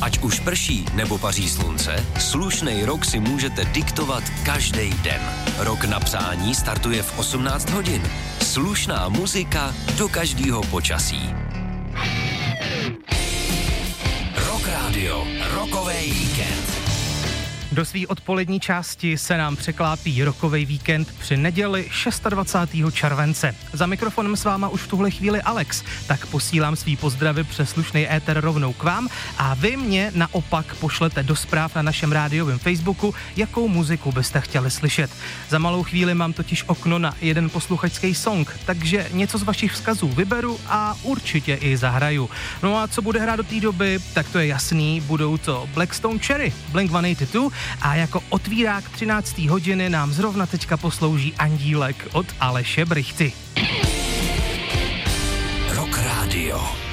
Ať už prší nebo paří slunce, slušnej rok si můžete diktovat každý den. Rok na přání startuje v 18 hodin. Slušná muzika do každého počasí. Rock Radio, rokovej víkend. Do svý odpolední části se nám překlápí rokovej víkend při neděli 26. července. Za mikrofonem s váma už v tuhle chvíli Alex, tak posílám svý pozdravy přes slušný éter rovnou k vám a vy mě naopak pošlete do zpráv na našem rádiovém Facebooku, jakou muziku byste chtěli slyšet. Za malou chvíli mám totiž okno na jeden posluchačský song, takže něco z vašich vzkazů vyberu a určitě i zahraju. No a co bude hrát do té doby, tak to je jasný, budou to Blackstone Cherry, Blink-182 a jako otvírák 13. hodiny nám zrovna teďka poslouží Andílek od Aleše Brychty. Rock Radio.